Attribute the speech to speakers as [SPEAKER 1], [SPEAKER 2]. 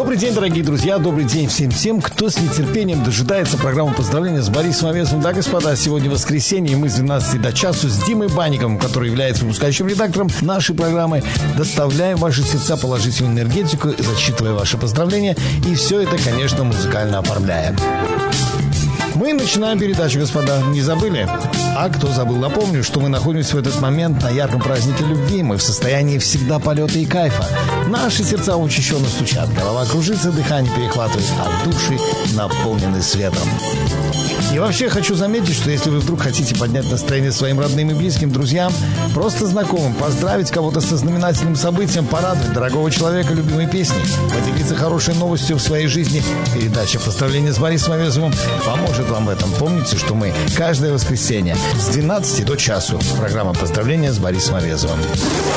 [SPEAKER 1] Добрый день, дорогие друзья, добрый день всем, кто с нетерпением дожидается программы поздравления с Борисом Овесовым. Да, господа, сегодня воскресенье, и мы с 12 до часу с Димой Банниковым, который является выпускающим редактором нашей программы, доставляем в ваши сердца положительную энергетику, зачитывая ваши поздравления, и все это, конечно, музыкально оформляем. Мы начинаем передачу, господа. Не забыли? А кто забыл, напомню, что мы находимся в этот момент на ярком празднике любви. Мы в состоянии всегда полета и кайфа. Наши сердца учащенно стучат, голова кружится, дыхание перехватывает, а души наполнены светом. И вообще хочу заметить, что если вы вдруг хотите поднять настроение своим родным и близким, друзьям, просто знакомым, поздравить кого-то со знаменательным событием, порадовать дорогого человека любимой песней, поделиться хорошей новостью в своей жизни, передача «Поздравления с Борисом Овесовым» поможет вам в этом. Помните, что мы каждое воскресенье с 12 до часу. Программа «Поздравления с Борисом Овесовым».